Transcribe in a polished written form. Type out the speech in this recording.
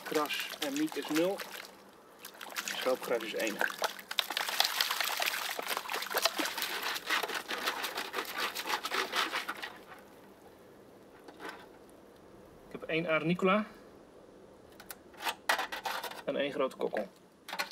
kras en miet is 0. Schulpgras is 1. Ik heb 1 arenicola en 1 grote kokkel.